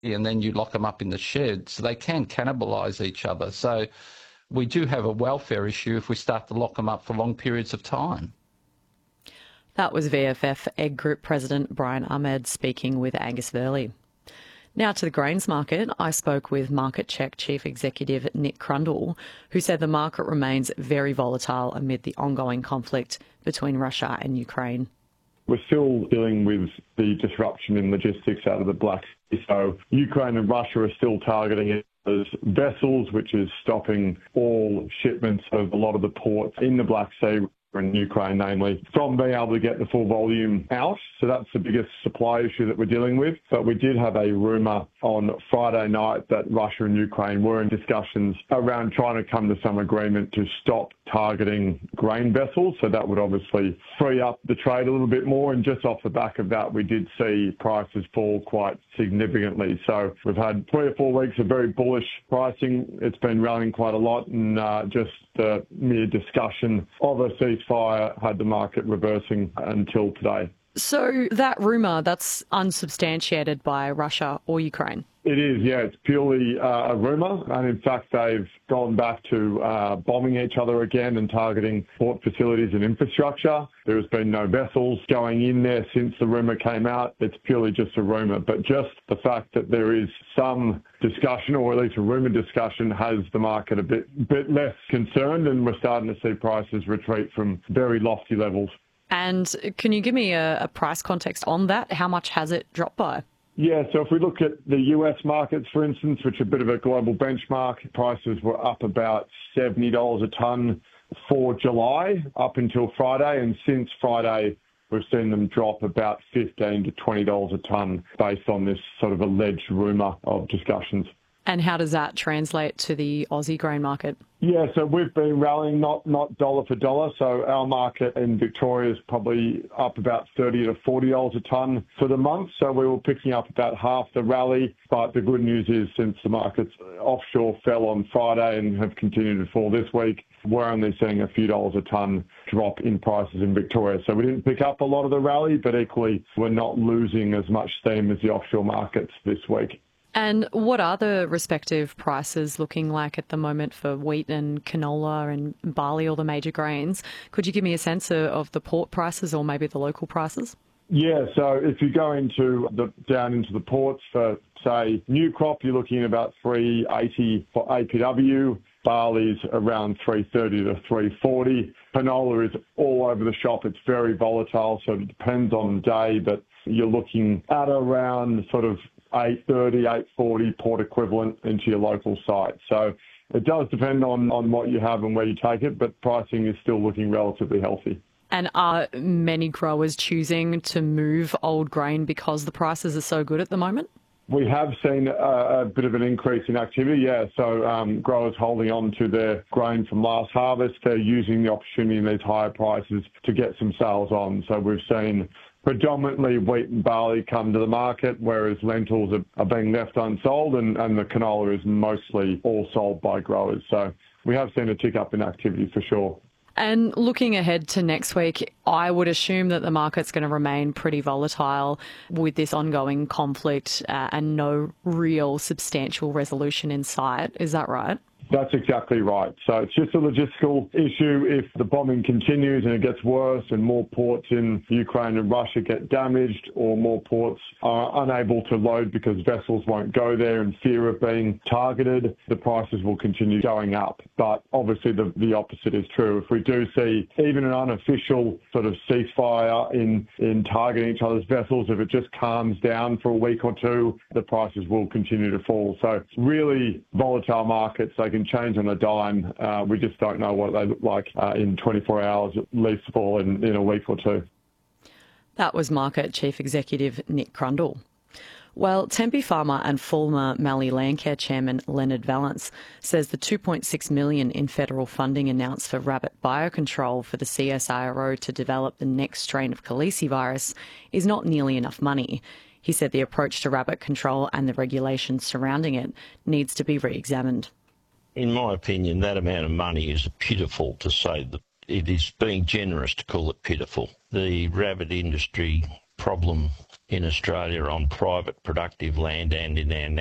and then you lock them up in the shed, so they can cannibalise each other. So we do have a welfare issue if we start to lock them up for long periods of time. That was VFF Egg Group President Brian Ahmed speaking with Angus Verley. Now to the grains market. I spoke with Market Check Chief Executive Nick Crundle, who said the market remains very volatile amid the ongoing conflict between Russia and Ukraine. We're still dealing with the disruption in logistics out of the Black Sea. So Ukraine and Russia are still targeting it as vessels, which is stopping all shipments of a lot of the ports in the Black Sea in Ukraine, namely, from being able to get the full volume out. So that's the biggest supply issue that we're dealing with. But we did have a rumour on Friday night that Russia and Ukraine were in discussions around trying to come to some agreement to stop targeting grain vessels. So that would obviously free up the trade a little bit more. And just off the back of that, we did see prices fall quite significantly. So we've had 3 or 4 weeks of very bullish pricing. It's been rallying quite a lot, and just the mere discussion of a ceasefire had the market reversing until today. So that rumour, that's unsubstantiated by Russia or Ukraine? It is, yeah. It's purely a rumour. And in fact, they've gone back to bombing each other again and targeting port facilities and infrastructure. There has been no vessels going in there since the rumour came out. It's purely just a rumour. But just the fact that there is some discussion, or at least a rumoured discussion, has the market a bit less concerned, and we're starting to see prices retreat from very lofty levels. And can you give me a price context on that? How much has it dropped by? Yeah, so if we look at the US markets, for instance, which are a bit of a global benchmark, prices were up about $70 a tonne for July up until Friday. And since Friday, we've seen them drop about $15 to $20 a tonne based on this sort of alleged rumour of discussions. And how does that translate to the Aussie grain market? Yeah, so we've been rallying, not dollar for dollar. So our market in Victoria is probably up about $30 to $40 a tonne for the month. So we were picking up about half the rally. But the good news is, since the markets offshore fell on Friday and have continued to fall this week, we're only seeing a few dollars a tonne drop in prices in Victoria. So we didn't pick up a lot of the rally, but equally we're not losing as much steam as the offshore markets this week. And what are the respective prices looking like at the moment for wheat and canola and barley, all the major grains? Could you give me a sense of the port prices or maybe the local prices? Yeah, so if you go down into the ports for, say, new crop, you're looking at about $3.80 for APW. Barley's around $3.30 to $3.40. Canola is all over the shop. It's very volatile, so it depends on the day, but you're looking at around sort of $8.30, $8.40 port equivalent into your local site. So it does depend on what you have and where you take it, but pricing is still looking relatively healthy. And are many growers choosing to move old grain because the prices are so good at the moment? We have seen a bit of an increase in activity, yeah. So growers holding on to their grain from last harvest, they're using the opportunity in these higher prices to get some sales on. So we've seen predominantly wheat and barley come to the market, whereas lentils are being left unsold, and the canola is mostly all sold by growers. So we have seen a tick up in activity for sure. And looking ahead to next week, I would assume that the market's going to remain pretty volatile with this ongoing conflict and no real substantial resolution in sight. Is that right? That's exactly right. So it's just a logistical issue. If the bombing continues and it gets worse and more ports in Ukraine and Russia get damaged, or more ports are unable to load because vessels won't go there in fear of being targeted, the prices will continue going up. But obviously the opposite is true. If we do see even an unofficial sort of ceasefire in targeting each other's vessels, if it just calms down for a week or two, the prices will continue to fall. So it's really volatile markets. They can change on a dime. We just don't know what they look like in 24 hours, at least, or in a week or two. That was Market Chief Executive Nick Crundle. Well, Tempe farmer and former Mallee Landcare chairman Leonard Valance says the $2.6 million in federal funding announced for rabbit biocontrol for the CSIRO to develop the next strain of calicivirus is not nearly enough money. He said the approach to rabbit control and the regulations surrounding it needs to be re-examined. In my opinion, that amount of money is pitiful, to say that it is being generous to call it pitiful. The rabbit industry problem in Australia on private productive land and in our